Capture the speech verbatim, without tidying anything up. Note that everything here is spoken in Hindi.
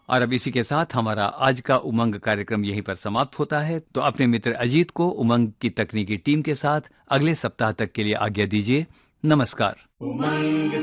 और अब इसी के साथ हमारा आज का उमंग कार्यक्रम यहीं पर समाप्त होता है। तो अपने मित्र अजीत को उमंग की तकनीकी टीम के साथ अगले सप्ताह तक के लिए आज्ञा दीजिए। नमस्कार। उमंग